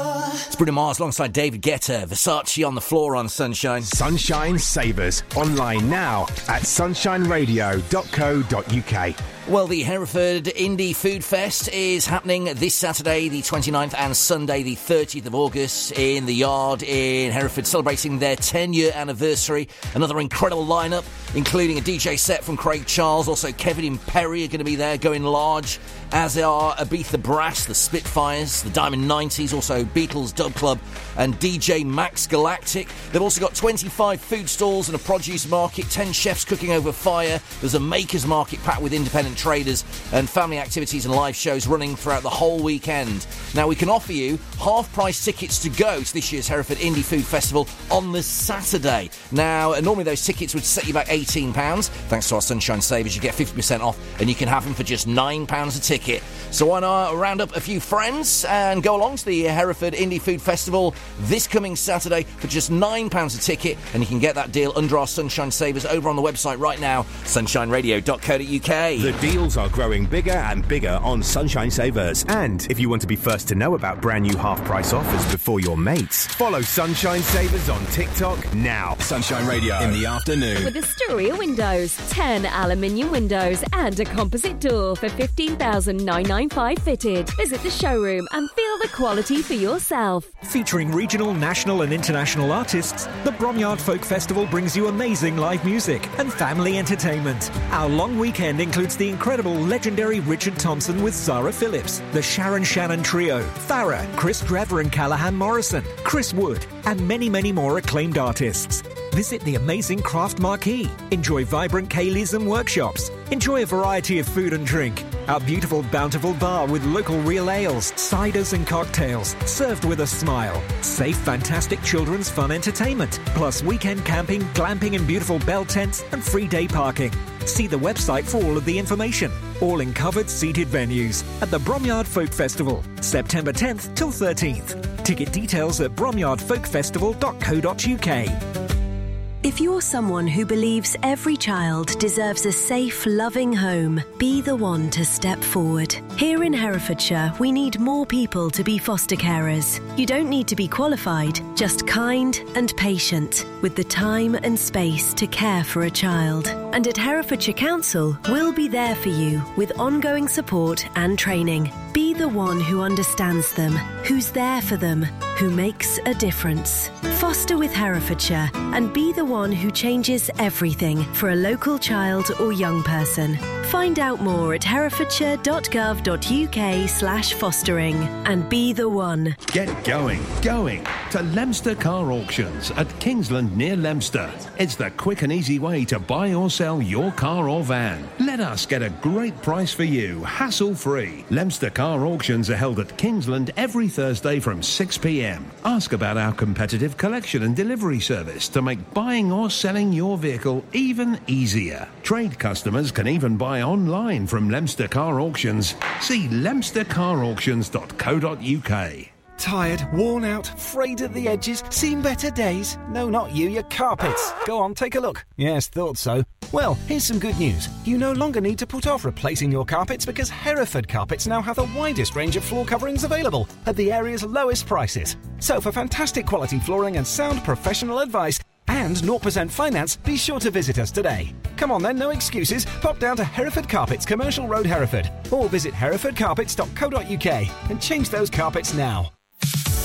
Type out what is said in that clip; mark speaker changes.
Speaker 1: It's Bruno Mars alongside David Guetta. Versace on the floor on Sunshine.
Speaker 2: Sunshine Savers. Online now at sunshineradio.co.uk.
Speaker 1: Well, the Hereford Indie Food Fest is happening this Saturday, the 29th, and Sunday, the 30th of August, in the Yard in Hereford, celebrating their 10-year anniversary. Another incredible lineup, including a DJ set from Craig Charles. Also, Kevin and Perry are going to be there, going large, as are Ibiza Brass, the Spitfires, the Diamond 90s, also Beatles Dub Club, and DJ Max Galactic. They've also got 25 food stalls and a produce market, 10 chefs cooking over fire. There's a makers market packed with independent traders and family activities and live shows running throughout the whole weekend. Now, we can offer you half-price tickets to go to this year's Hereford Indie Food Festival on the Saturday. Now, normally those tickets would set you back £18. Thanks to our Sunshine Savers, you get 50% off and you can have them for just £9 a ticket. So why not round up a few friends and go along to the Hereford Indie Food Festival this coming Saturday for just £9 a ticket, and you can get that deal under our Sunshine Savers over on the website right now, sunshineradio.co.uk.
Speaker 2: The deals are growing bigger and bigger on Sunshine Savers. And if you want to be first to know about brand new half-price offers before your mates, follow Sunshine Savers on TikTok now. Sunshine Radio in the afternoon.
Speaker 3: With Astoria Windows, 10 aluminium windows and a composite door for $15,995 fitted. Visit the showroom and feel the quality for yourself.
Speaker 4: Featuring regional, national and international artists, the Bromyard Folk Festival brings you amazing live music and family entertainment. Our long weekend includes the incredible legendary Richard Thompson with Zara Phillips, the Sharon Shannon Trio, Farrah, Chris Trevor and Callahan Morrison, Chris Wood, and many, many more acclaimed artists. Visit the amazing Craft Marquee. Enjoy vibrant Kayleys and workshops. Enjoy a variety of food and drink. Our beautiful Bountiful Bar with local real ales, ciders and cocktails, served with a smile. Safe, fantastic children's fun entertainment, plus weekend camping, glamping and beautiful bell tents and free day parking. See the website for all of the information. All in covered seated venues at the Bromyard Folk Festival, September 10th till 13th. Ticket details at bromyardfolkfestival.co.uk.
Speaker 5: If you're someone who believes every child deserves a safe, loving home, be the one to step forward. Here in Herefordshire, we need more people to be foster carers. You don't need to be qualified, just kind and patient, with the time and space to care for a child. And at Herefordshire Council, we'll be there for you with ongoing support and training. Be the one who understands them, who's there for them, who makes a difference. Foster with Herefordshire and be the one who changes everything for a local child or young person. Find out more at herefordshire.gov.uk/fostering and be the one.
Speaker 6: Get going to Leominster Car Auctions at Kingsland near Leominster. It's the quick and easy way to buy or sell your car or van. Let us get a great price for you, hassle-free. Leominster Car Auctions are held at Kingsland every Thursday from 6 p.m. Ask about our competitive collection and delivery service to make buying or selling your vehicle even easier. Trade customers can even buy online from Leominster Car Auctions. See leominstercarauctions.co.uk.
Speaker 7: Tired, worn out, frayed at the edges, seen better days? No, not you, your carpets. Go on, take a look. Yes, thought so. Well, here's some good news. You no longer need to put off replacing your carpets because Hereford Carpets now have the widest range of floor coverings available at the area's lowest prices. So for fantastic quality flooring and sound professional advice and 0% finance, be sure to visit us today. Come on then, no excuses. Pop down to Hereford Carpets, Commercial Road, Hereford, or visit herefordcarpets.co.uk and change those carpets now.